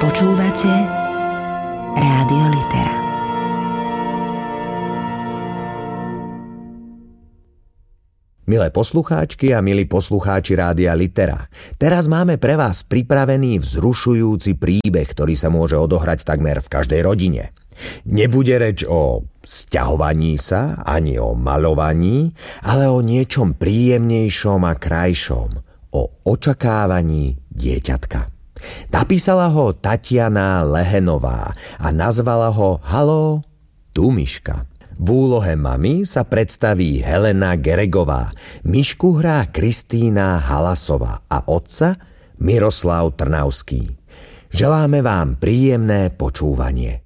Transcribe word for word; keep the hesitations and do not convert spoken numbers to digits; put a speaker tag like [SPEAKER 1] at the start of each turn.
[SPEAKER 1] Počúvate Rádio Litera.
[SPEAKER 2] Milé poslucháčky a milí poslucháči Rádia Litera, teraz máme pre vás pripravený vzrušujúci príbeh, ktorý sa môže odohrať takmer v každej rodine. Nebude reč o sťahovaní sa, ani o maľovaní, ale o niečom príjemnejšom a krajšom, o očakávaní dieťatka. Napísala ho Tatiana Lehenová a nazvala ho Haló, tu Miška. V úlohe mami sa predstaví Helena Geregová, Mišku hrá Kristína Halasová a otca Miroslav Trnavský. Želáme vám príjemné počúvanie.